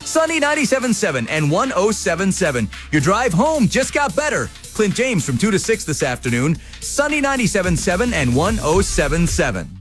Sunny 97.7 and 107.7. Your drive home just got better. Clint James from 2 to 6 this afternoon. Sunny 97.7 and 107.7.